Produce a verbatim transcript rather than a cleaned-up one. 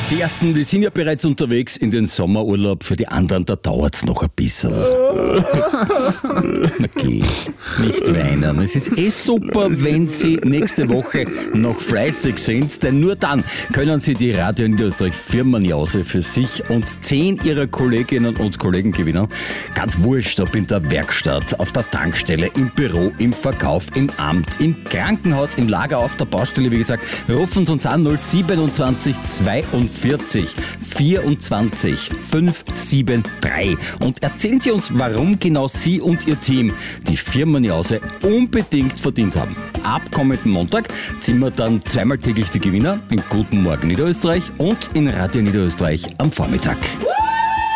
Die ersten, die sind ja bereits unterwegs in den Sommerurlaub. Für die anderen, da dauert es noch ein bisschen. Na geh, nicht weinen. Es ist eh super, wenn Sie nächste Woche noch fleißig sind, denn nur dann können Sie die Radio Niederösterreich Firmenjause für sich und zehn Ihrer Kolleginnen und Kollegen gewinnen. Ganz wurscht, ob in der Werkstatt, auf der Tankstelle, im Büro, im Verkauf, im Amt, im Krankenhaus, im Lager, auf der Baustelle. Wie gesagt, rufen Sie uns an null siebenundzwanzig zweiundvierzig vierundzwanzig fünfhundertdreiundsiebzig und erzählen Sie uns, warum genau Sie und Ihr Team die Firmenjause unbedingt verdient haben. Ab kommenden Montag ziehen wir dann zweimal täglich die Gewinner in Guten Morgen Niederösterreich und in Radio Niederösterreich am Vormittag.